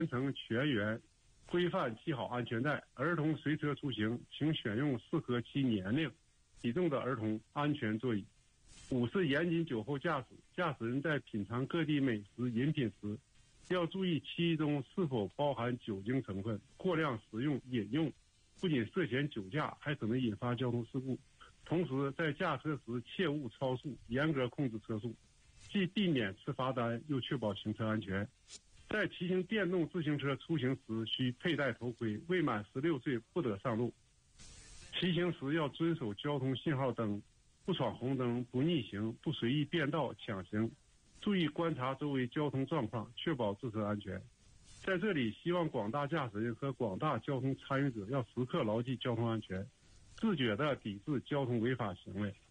成全员规范系好安全带。儿童随车出行，请选用适合其年龄、体重的儿童安全座椅。5是严禁酒后驾驶，驾驶人在品尝各地美食饮品时，要注意其中是否包含酒精成分，过量食用、饮用不仅涉嫌酒驾，还可能引发交通事故。同时，在驾车时切勿超速，严格控制车速，既避免吃罚单，又确保行车安全。在骑行电动自行车出行时，需佩戴头盔，未满16岁不得上路。骑行时要遵守交通信号灯，不闯红灯，不逆行，不随意变道抢行，注意观察周围交通状况，确保自身安全。在这里，希望广大驾驶人和广大交通参与者要时刻牢记交通安全，自觉地抵制交通违法行为。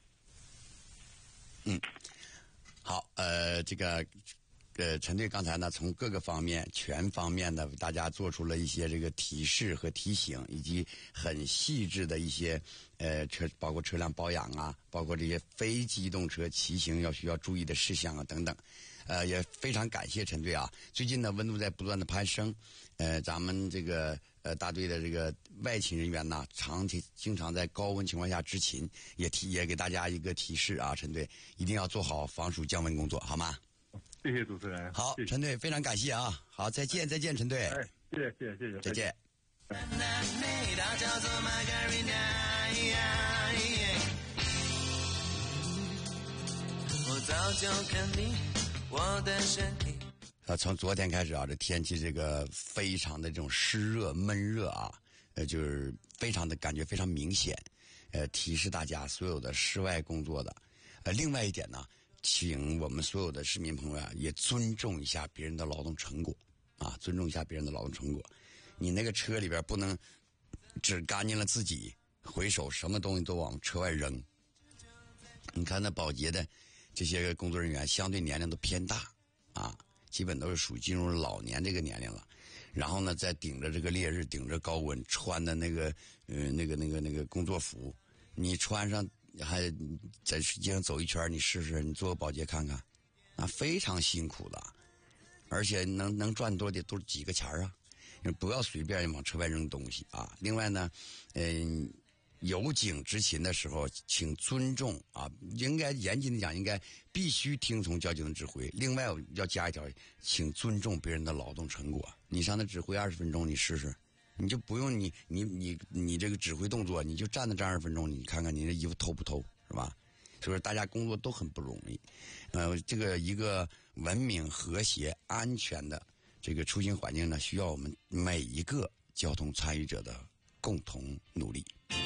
好，陈队刚才呢，从各个方面、全方面的为大家做出了一些这个提示和提醒，以及很细致的一些包括车辆保养啊，包括这些非机动车骑行需要注意的事项啊等等。也非常感谢陈队啊。最近呢，温度在不断的攀升，咱们这个大队的这个外勤人员呢，经常在高温情况下执勤，也给大家一个提示啊，陈队一定要做好防暑降温工作，好吗？ 谢谢主持人。 好，陈队非常感谢啊。好，再见，陈队。 谢谢， 再见。 我早就看你我的身体。 从昨天开始啊，这天气这个非常的这种湿热闷热啊，就是非常的感觉非常明显，提示大家所有的室外工作的，另外一点呢，请我们所有的市民朋友啊，也尊重一下别人的劳动成果啊，尊重一下别人的劳动成果。你那个车里边不能只干净了自己，回手什么东西都往车外扔。你看那保洁的这些工作人员，相对年龄都偏大啊，基本都是属于进入老年这个年龄了。然后呢，再顶着这个烈日，顶着高温，穿的那个工作服，你穿上还在街上走一圈，你试试，你做个保洁看看，啊，非常辛苦的，而且能赚多的都是几个钱啊！不要随便往车外扔东西啊。另外呢，有警执勤的时候，请尊重啊，应该严谨的讲，应该必须听从交警的指挥。另外要加一条，请尊重别人的劳动成果。你上那指挥20分钟，你试试。你就不用你这个指挥动作，你就站那站20分钟，你看看你这衣服透不透，是吧？所以说大家工作都很不容易，这个一个文明、和谐、安全的这个出行环境呢，需要我们每一个交通参与者的共同努力。